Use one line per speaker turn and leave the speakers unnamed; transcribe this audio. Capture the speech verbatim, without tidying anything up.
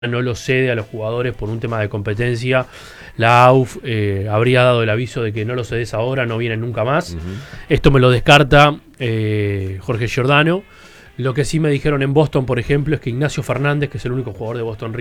no lo cede a los jugadores por un tema de competencia, la A U F eh, habría dado el aviso de que no lo cedes ahora, no vienen nunca más. Uh-huh. Esto me lo descarta eh, Jorge Giordano. Lo que sí me dijeron en Boston, por ejemplo, es que Ignacio Fernández, que es el único jugador de Boston River,